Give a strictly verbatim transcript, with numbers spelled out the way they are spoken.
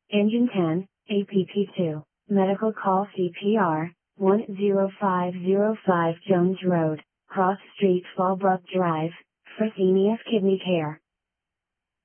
Engine ten, A P P two, Medical Call C P R, one zero five zero five Jones Road, Cross Street Fallbrook Drive, Fresenius Kidney Care.